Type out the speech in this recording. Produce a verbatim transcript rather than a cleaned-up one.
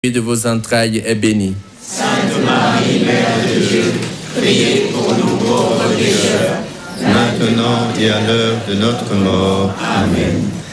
de vos entrailles est béni. Sainte Marie, Mère de Dieu, priez pour nous pauvres pécheurs, maintenant et à l'heure de notre mort. Amen.